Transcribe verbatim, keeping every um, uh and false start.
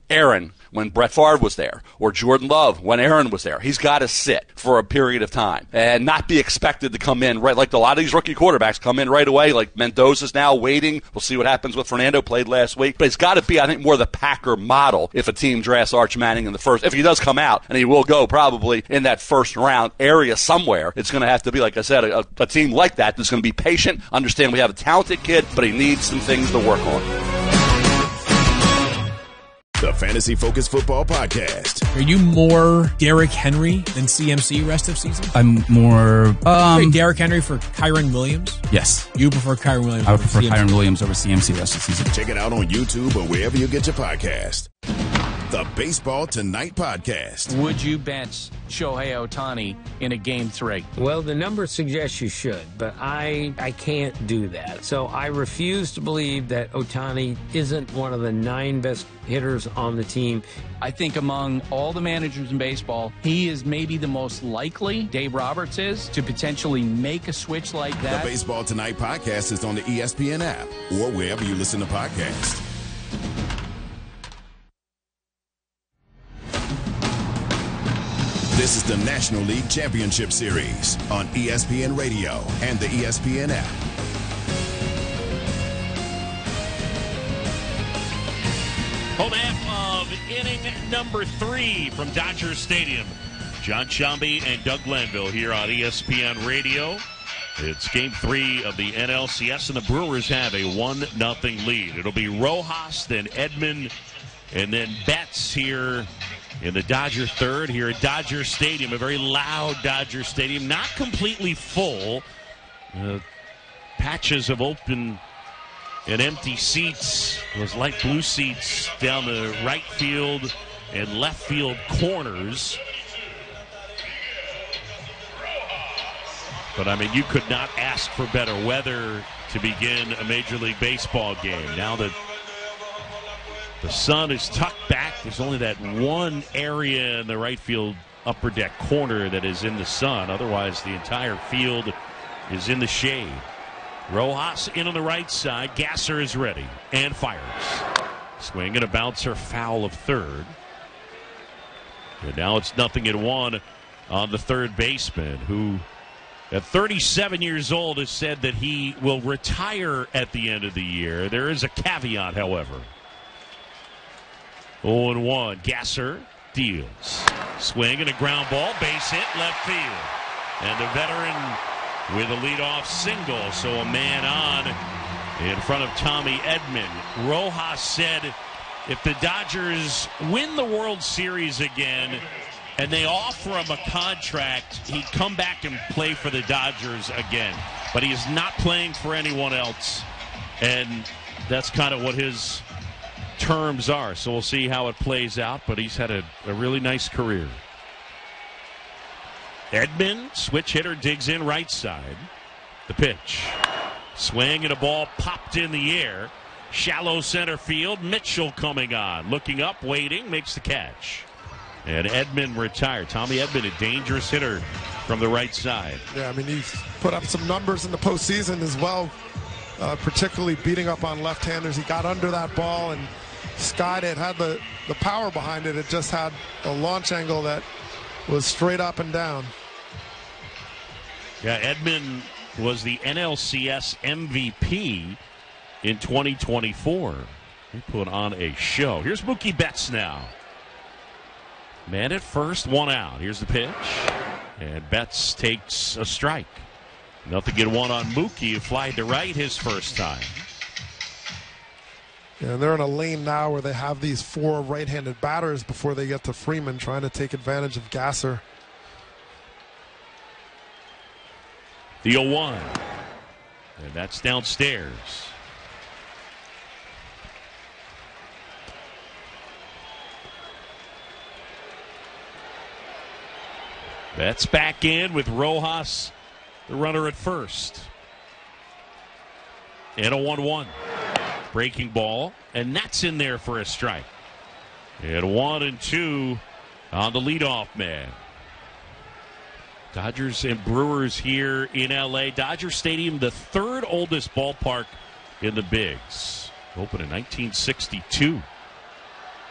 Aaron when Brett Favre was there, or Jordan Love when Aaron was there. He's got to sit for a period of time and not be expected to come in right like a lot of these rookie quarterbacks come in right away. Like Mendoza's now waiting. We'll see what happens with Fernando, played last week. But it's got to be, I think, more the Packer model if a team drafts Arch Manning in the first. If he does come out, and he will go probably in that first round area somewhere, it's going to have to be, like I said, a, a team like that that's going to be patient, understand we have a talented kid, but he needs some things to work on. The Fantasy Focus Football Podcast. Are you more Derrick Henry than C M C rest of season? I'm more... Um, Trade Derrick Henry for Kyron Williams? Yes. You prefer Kyron Williams I would over prefer C M C? Kyron Williams over C M C rest of season. Check it out on YouTube or wherever you get your podcast. The Baseball Tonight Podcast. Would you bench Shohei Ohtani in a game three? Well, the numbers suggest you should, but I I can't do that. So I refuse to believe that Ohtani isn't one of the nine best hitters on the team. I think among all the managers in baseball, he is maybe the most likely, Dave Roberts is, to potentially make a switch like that. The Baseball Tonight Podcast is on the E S P N app or wherever you listen to podcasts. This is the National League Championship Series on E S P N Radio and the E S P N app. Home half of inning number three from Dodger Stadium. John Sciambi and Doug Glanville here on E S P N Radio. It's game three of the N L C S, and the Brewers have a one nothing lead. It'll be Rojas, then Edman, and then Betts here in the Dodger third here at Dodger Stadium, a very loud Dodger Stadium, not completely full. Uh, patches of open and empty seats, those light blue seats down the right field and left field corners. But, I mean, you could not ask for better weather to begin a Major League Baseball game. Now that the sun is tucked back, there's only that one area in the right field upper deck corner that is in the sun. Otherwise, the entire field is in the shade. Rojas in on the right side. Gasser is ready and fires. Swing and a bouncer, foul of third. And now it's nothing at one on the third baseman, who at thirty-seven years old has said that he will retire at the end of the year. There is a caveat, however. oh and one. Gasser deals. Swing and a ground ball. Base hit, left field. And the veteran with a leadoff single. So a man on in front of Tommy Edman. Rojas said if the Dodgers win the World Series again and they offer him a contract, he'd come back and play for the Dodgers again. But he is not playing for anyone else. And that's kind of what his terms are. So we'll see how it plays out. But he's had a, a really nice career. Edman, switch hitter, digs in right side. The pitch. Swing and a ball popped in the air. Shallow center field. Mitchell coming on. Looking up, waiting, makes the catch. And Edman retired. Tommy Edman, a dangerous hitter from the right side. Yeah, I mean, he's put up some numbers in the postseason as well, uh, particularly beating up on left-handers. He got under that ball and skied it, had the, the power behind it. It just had a launch angle that was straight up and down. Yeah, Edman was the N L C S M V P in twenty twenty-four. He put on a show. Here's Mookie Betts now. Man at first, one out. Here's the pitch. And Betts takes a strike. Nothing in one on Mookie. Fly to right his first time. Yeah, and they're in a lane now where they have these four right-handed batters before they get to Freeman, trying to take advantage of Gasser. The oh one. And that's downstairs. That's back in with Rojas, the runner at first. And a one one. Breaking ball, and that's in there for a strike. And one and two on the leadoff man. Dodgers and Brewers here in L A. Dodger Stadium, the third oldest ballpark in the Bigs. Opened in nineteen sixty-two.